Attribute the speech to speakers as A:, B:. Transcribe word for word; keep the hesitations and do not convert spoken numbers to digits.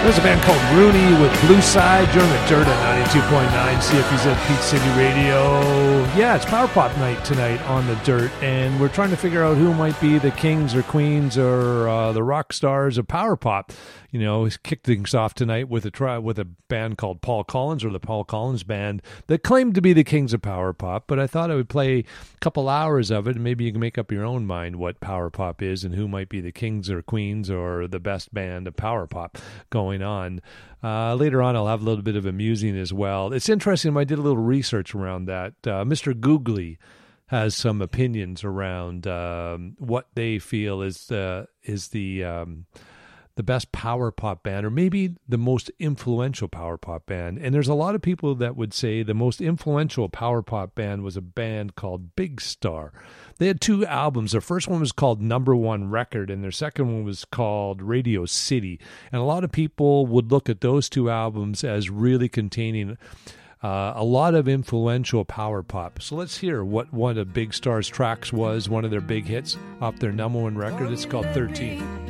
A: There's a band called Rooney with Blue Side. You're on the Dirt at ninety-two point nine C F U Z Peach City Radio. Yeah, it's Power Pop night tonight on the Dirt, and we're trying to figure out who might be the kings or queens or uh, the rock stars of Power Pop. You know, he's kicked things off tonight with a try with a band called Paul Collins, or the Paul Collins Band, that claimed to be the kings of Power Pop. But I thought I would play a couple hours of it, and maybe you can make up your own mind what Power Pop is and who might be the kings or queens or the best band of Power Pop going on. Uh, later on, I'll have a little bit of amusing as well. It's interesting. I did a little research around that. Uh, Mister Googly has some opinions around um, what they feel is the is the um, the best power pop band, or maybe the most influential power pop band. And there's a lot of people that would say the most influential power pop band was a band called Big Star. They had two albums. Their first one was called Number One Record, and their second one was called Radio City. And a lot of people would look at those two albums as really containing uh, a lot of influential power pop. So let's hear what one of Big Star's tracks was, one of their big hits off their number one record. It's called thirteen.